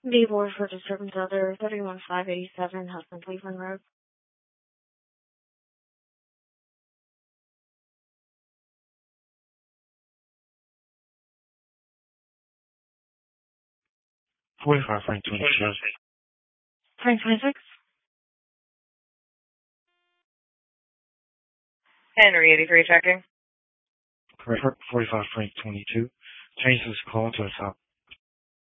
B board for disturbance other 31587 Hudson Cleveland Road. 45 Frank 26. Frank 26? Henry 83 checking. Correct. 45 Frank 22. Change this call to a top